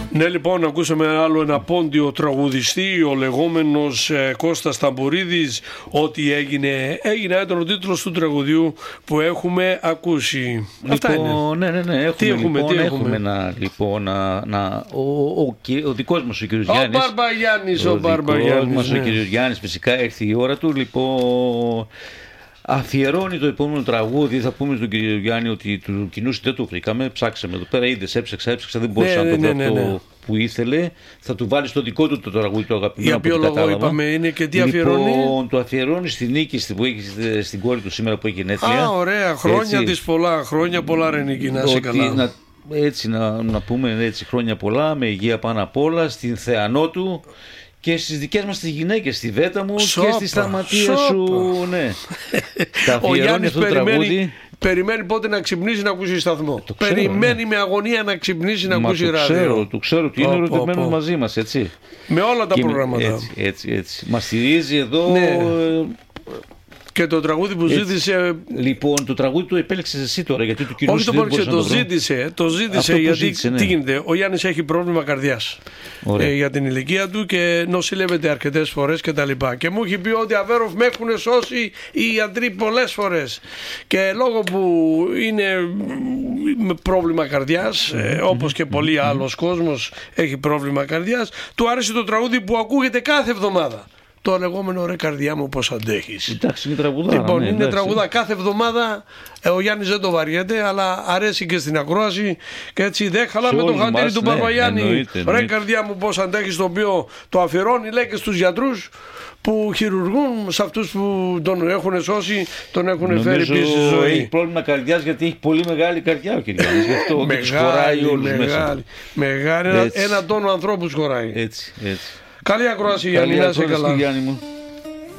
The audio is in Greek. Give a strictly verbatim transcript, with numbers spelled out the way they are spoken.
Ναι, λοιπόν, ακούσαμε άλλο ένα πόντιο τραγουδιστή, ο λεγόμενος ε, Κώστας Ταμπουρίδης. Ό,τι έγινε, έγινε έντονο τίτλος του τραγουδιού που έχουμε ακούσει. Λοιπόν, Αυτά είναι. Ναι, ναι, ναι. Έχουμε, τι έχουμε, λοιπόν, τι έχουμε έχουμε. να, λοιπόν, να, να, ο, ο, ο, ο δικός μας ο κύριος Ο Γιάννης. Μπαρμπαγιάννης, ο ο Μπαρμπαγιάννης. δικός μας ναι. ο κύριος Γιάννης, φυσικά ήρθε η ώρα του. Λοιπόν, αφιερώνει το επόμενο τραγούδι. Θα πούμε στον κύριο Γιάννη ότι του κοινού δεν το βρήκαμε. Ψάξαμε εδώ πέρα, είδες, έψαξα, έψαξα, δεν μπορούσα Ναι, να το βρω ναι, ναι, ναι. αυτό που ήθελε. Θα του βάλει στο δικό του το τραγούδι το αγαπημένο. Για από ποιο ό,τι λόγο κατάλαβα. είπαμε είναι και τι αφιερώνει? Λοιπόν, το αφιερώνει στην νίκη που έχει στην κόρη του σήμερα που έχει γενέθλια. Α, ωραία, χρόνια Έτσι. της πολλά, χρόνια πολλά ρε Νίκη, να είσαι Ότι καλά. να, έτσι να, να πούμε έτσι, χρόνια πολλά, με υγεία πάνω απ' όλα, στην Θεανό του και στις δικές μας τις γυναίκες, στη Βέτα μου Σόπα, και στη Σταματία σόπα. σου. Ναι. Τα Ο αφιερώνει Γιάννης αυτό το περιμένει, τραγούδι. περιμένει πότε να ξυπνήσει να ακούσει σταθμό. Το ξέρω, περιμένει ναι. με αγωνία να ξυπνήσει να Μα ακούσει το ράδιο. ξέρω, το ξέρω ότι είναι Πω, πω, ερωτευμένος πω. μαζί μας, έτσι. Με όλα τα Και προγράμματα. Έτσι, έτσι, έτσι. Μας στηρίζει εδώ. Ναι. ε, Και το τραγούδι που Έτσι. ζήτησε. Λοιπόν, το τραγούδι το επέλεξες εσύ τώρα, γιατί του κοινού Όχι το δεν επέλεξε, μπορούσα το να το βρω. ζήτησε. Το ζήτησε Αυτό που γιατί ζήτησε, ναι. τι γίνεται. Ο Γιάννης έχει πρόβλημα καρδιάς Ωραία. ε, για την ηλικία του και νοσηλεύεται αρκετές φορές κτλ. Και, και μου έχει πει ότι Αβέροφ με έχουν σώσει οι ιατροί πολλές φορές. Και λόγω που είναι με πρόβλημα καρδιάς, ε, όπως και πολλοί άλλος κόσμος έχει πρόβλημα καρδιάς, του άρεσε το τραγούδι που ακούγεται κάθε εβδομάδα. Το λεγόμενο ρε καρδιά μου πώς αντέχεις. Εντάξει, είναι τραγουδάρα. Λοιπόν, ναι, είναι εντάξει. τραγουδά κάθε εβδομάδα. Ε, ο Γιάννης δεν το βαριέται, αλλά αρέσει και στην ακρόαση. Και έτσι δεν χαλάμε Σε το όλους χαντήρι μας, του ναι, Μπαρμπαγιάννη. εννοείται, Ρε εννοείται. καρδιά μου, πώς αντέχεις, το οποίο το αφιερώνει, λέει, και στους γιατρούς που χειρουργούν, σε αυτούς που τον έχουν σώσει, τον έχουν φέρει Νομίζω πίσω στη ζωή. έχει πρόβλημα καρδιάς γιατί έχει πολύ μεγάλη καρδιά ο Κυριάννης. Γι' αυτό και τους χωράει όλους μέσα. μεγάλη, μεγάλη. Ένα, Έτσι. ένα τόνο ανθρώπους χωράει. Έτσι, έτσι. Καλή ακρόαση, Γιάννη, Καλή να είσαι ακρόαση, καλά. Γιάννη μου.